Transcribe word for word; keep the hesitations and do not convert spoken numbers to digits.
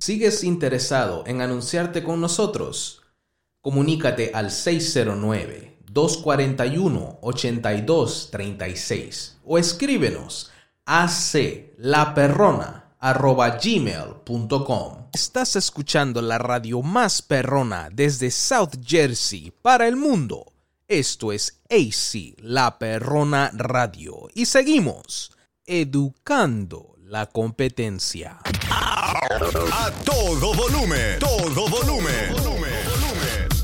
¿Sigues interesado en anunciarte con nosotros? Comunícate al seis cero nueve, dos cuatro uno, ocho dos tres seis o escríbenos a aclaperrona arroba gmail punto com. Estás escuchando la radio más perrona desde South Jersey para el mundo. Esto es A C La Perrona Radio y seguimos educando la competencia. A todo volumen, todo volumen.